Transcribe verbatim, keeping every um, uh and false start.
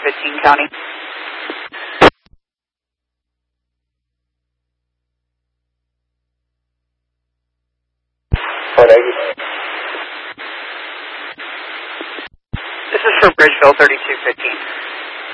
fifteen County. one eighty. This is for Bridgeville thirty-two fifteen.